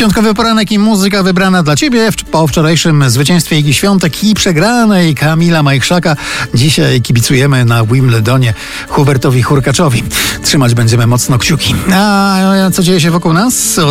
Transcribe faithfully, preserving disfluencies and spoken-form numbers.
Piątkowy poranek i muzyka wybrana dla Ciebie po wczorajszym zwycięstwie Igi Świątek i przegranej Kamila Majchrzaka. Dzisiaj kibicujemy na Wimbledonie Hubertowi Hurkaczowi. Trzymać będziemy mocno kciuki. A co dzieje się wokół nas?